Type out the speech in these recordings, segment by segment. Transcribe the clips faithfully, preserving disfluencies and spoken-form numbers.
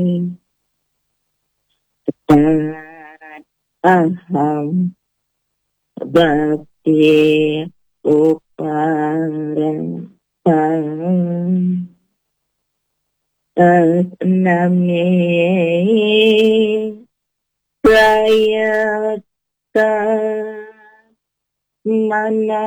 dan aham bakti uparang tasnami prayata mana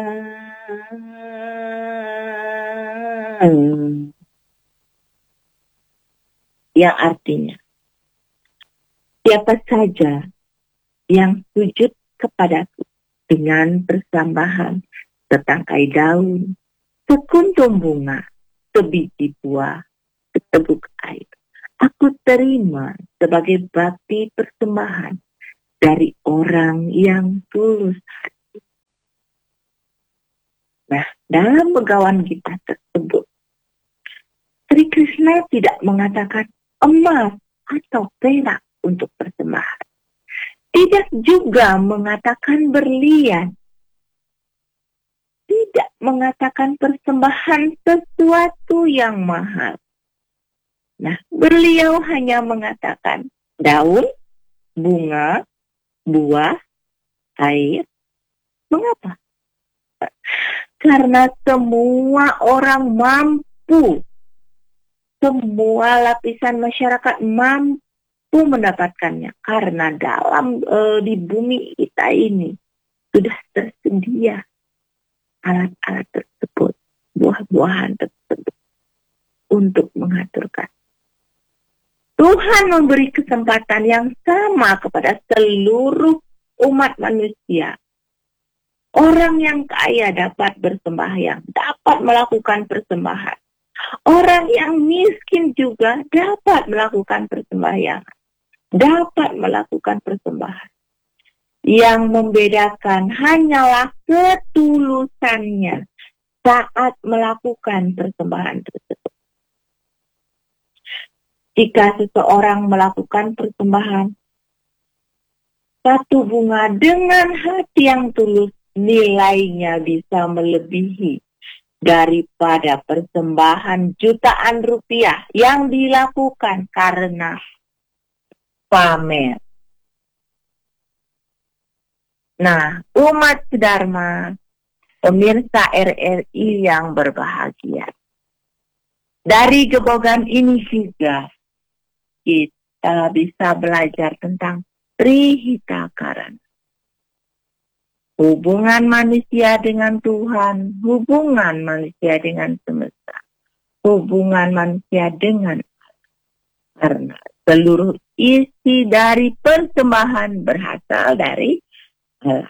yang artinya siapa saja yang sujud kepadaku dengan persembahan setangkai daun, sekuntum bunga, sebiji buah, seteguk air, aku terima sebagai bakti persembahan dari orang yang tulus hati. Nah, dalam Begawan Gita tersebut, Sri Krishna tidak mengatakan emas atau perak untuk persembahan. Tidak juga mengatakan berlian. Tidak mengatakan persembahan sesuatu yang mahal. Nah, beliau hanya mengatakan daun, bunga, buah, air. Mengapa? Karena semua orang mampu, semua lapisan masyarakat mampu mendapatkannya. Karena dalam e, di bumi kita ini sudah tersedia alat-alat tersebut, buah-buahan tersebut untuk mengaturkan. Tuhan memberi kesempatan yang sama kepada seluruh umat manusia. Orang yang kaya dapat bersembahyang, dapat melakukan persembahan. Orang yang miskin juga dapat melakukan persembahyang, dapat melakukan persembahan. Yang membedakan hanyalah ketulusannya saat melakukan persembahan tersebut. Jika seseorang melakukan persembahan satu bunga dengan hati yang tulus, nilainya bisa melebihi daripada persembahan jutaan rupiah yang dilakukan karena pamer. Nah, umat Dharma, pemirsa R R I yang berbahagia, dari Gebogan ini juga kita bisa belajar tentang Trihita Karana. Hubungan manusia dengan Tuhan, hubungan manusia dengan semesta, hubungan manusia dengan Allah. Karena seluruh isi dari persembahan berasal dari Allah.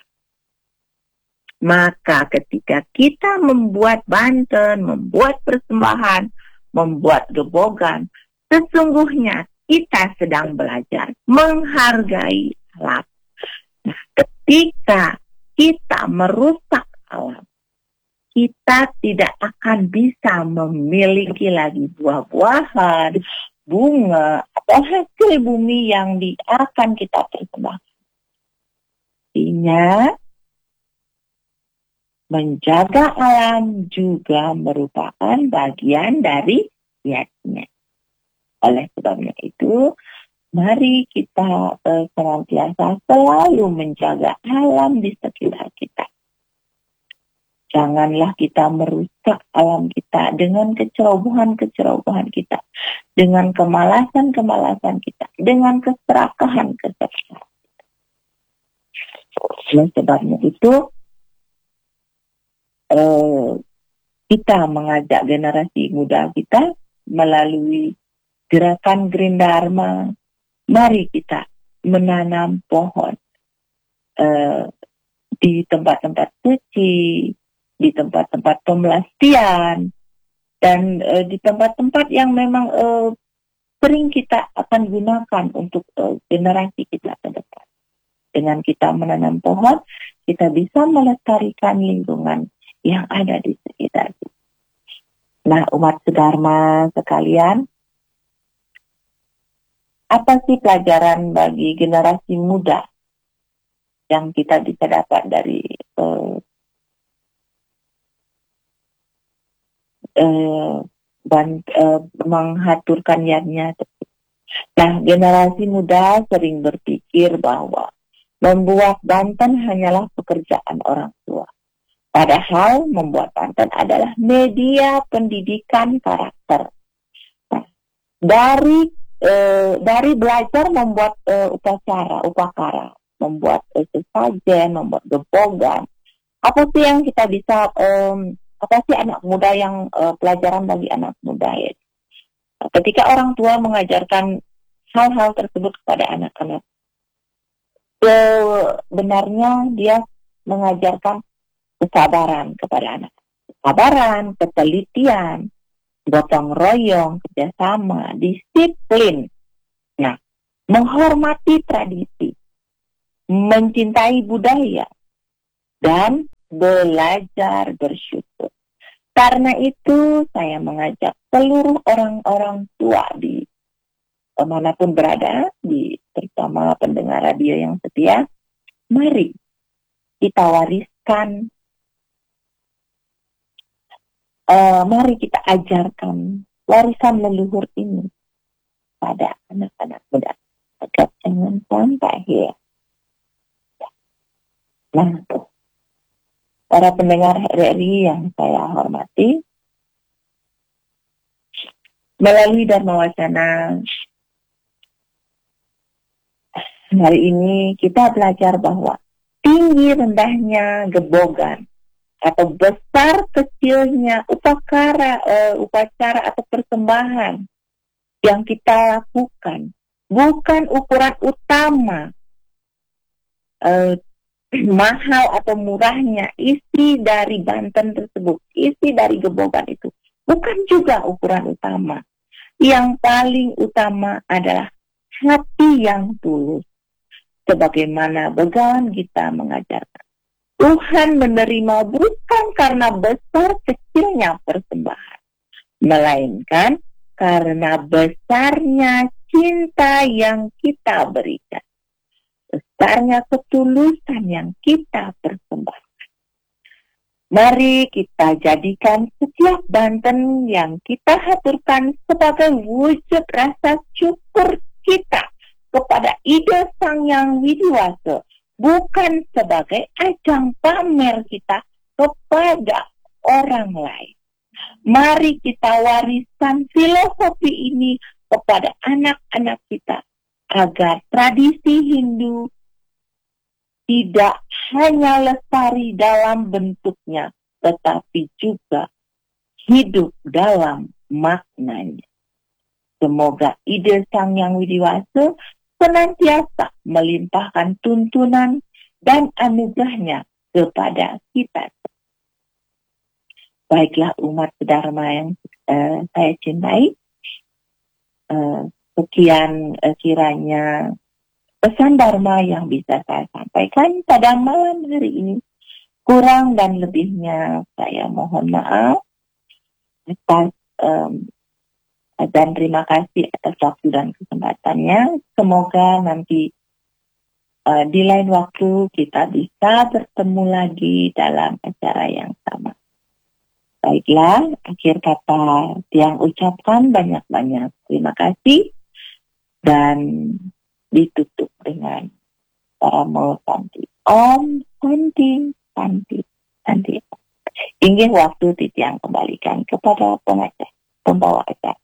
Maka ketika kita membuat banten, membuat persembahan, membuat gebogan, sesungguhnya kita sedang belajar menghargai alam. Nah, ketika kita merusak alam, kita tidak akan bisa memiliki lagi buah-buahan, bunga, atau hasil bumi yang di, akan kita persembahkan. Artinya, menjaga alam juga merupakan bagian dari niatnya. Oleh sebabnya itu, mari kita eh, senantiasa selalu menjaga alam di sekitar kita. Janganlah kita merusak alam kita dengan kecerobohan-kecerobohan kita, dengan kemalasan-kemalasan kita, dengan keserakahan-keserakahan kita. Oleh sebabnya itu, eh, kita mengajak generasi muda kita melalui gerakan Green Dharma, mari kita menanam pohon uh, di tempat-tempat suci, di tempat-tempat pemelastian, dan uh, di tempat-tempat yang memang uh, sering kita akan gunakan untuk uh, generasi kita ke depan. Dengan kita menanam pohon, kita bisa melestarikan lingkungan yang ada di sekitar kita. Nah, umat Dharma sekalian, apa sih pelajaran bagi generasi muda yang kita bisa dapat dari uh, uh, ban, uh, menghaturkan niatnya? Nah, generasi muda sering berpikir bahwa membuat Banten hanyalah pekerjaan orang tua. Padahal membuat Banten adalah media pendidikan karakter. Nah, dari eh, dari belajar membuat eh, upacara, upakara, membuat eh, sesajen, membuat gebogan. Apa sih yang kita bisa, eh, apa sih anak muda yang eh, pelajaran bagi anak muda ya? Ketika orang tua mengajarkan hal-hal tersebut kepada anak-anak, sebenarnya dia mengajarkan kesabaran kepada anak. Kesabaran, ketelitian, gotong royong, kerjasama, disiplin. Nah, menghormati tradisi, mencintai budaya, dan belajar bersyukur. Karena itu saya mengajak seluruh orang-orang tua di manapun berada, di terutama pendengar radio yang setia, mari kita wariskan, uh, mari kita ajarkan warisan leluhur ini pada anak-anak muda agar jangan sampai hilang. Nah, para pendengar R R I yang saya hormati, melalui Dharma Wacana hari ini kita belajar bahwa tinggi rendahnya gebogan atau besar kecilnya upakara, uh, upacara atau persembahan yang kita lakukan bukan ukuran utama uh, mahal atau murahnya isi dari Banten tersebut, isi dari gebogan itu bukan juga ukuran utama. Yang paling utama adalah hati yang tulus. Sebagaimana Begawan Gita mengajarkan, Tuhan menerima bukan karena besar kecilnya persembahan, melainkan karena besarnya cinta yang kita berikan, besarnya ketulusan yang kita persembahkan. Mari kita jadikan setiap Banten yang kita haturkan sebagai wujud rasa syukur kita kepada Ida Sang Yang Widiwasa, bukan sebagai ajang pamer kita kepada orang lain. Mari kita wariskan filosofi ini kepada anak-anak kita, agar tradisi Hindu tidak hanya lestari dalam bentuknya, tetapi juga hidup dalam maknanya. Semoga ide Sang Yang Widiwasa senantiasa melimpahkan tuntunan dan anugerahnya kepada kita. Baiklah umat Dharma yang uh, saya cintai, uh, sekian uh, kiranya pesan Dharma yang bisa saya sampaikan pada malam hari ini. Kurang dan lebihnya saya mohon maaf atas um, dan terima kasih atas waktu dan kesempatannya. Semoga nanti uh, di lain waktu kita bisa bertemu lagi dalam acara yang sama. Baiklah, akhir kata yang ucapkan banyak-banyak terima kasih dan ditutup dengan Paramo Santi. Om Santi, Santi, Santi. Inggih waktu titiang kembalikan kepada pengajar, pembawa acara.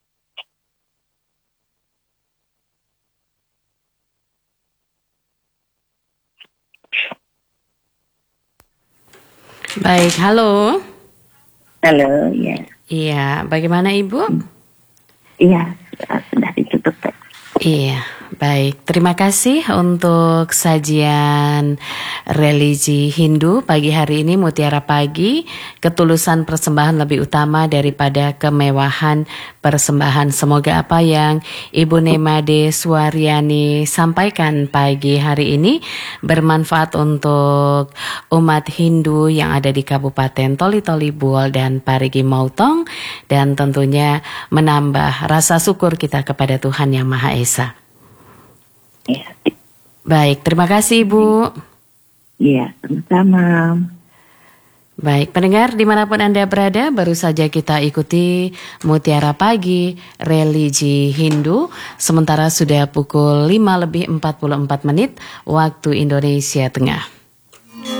Baik, halo. Halo, ya. Iya, bagaimana Ibu? Iya, sudah ditutup. Iya, baik. Terima kasih untuk sajian religi Hindu pagi hari ini, Mutiara Pagi. Ketulusan persembahan lebih utama daripada kemewahan persembahan. Semoga apa yang Ibu Nemade Suaryani sampaikan pagi hari ini bermanfaat untuk umat Hindu yang ada di Kabupaten Toli Toli Buol dan Parigi Mautong, dan tentunya menambah rasa syukur kita kepada Tuhan Yang Maha Esa. Ya. Baik, terima kasih Ibu. Iya, sama-sama. Baik, pendengar dimanapun Anda berada, baru saja kita ikuti Mutiara Pagi Religi Hindu. Sementara sudah pukul lima lebih empat puluh empat menit waktu Indonesia Tengah.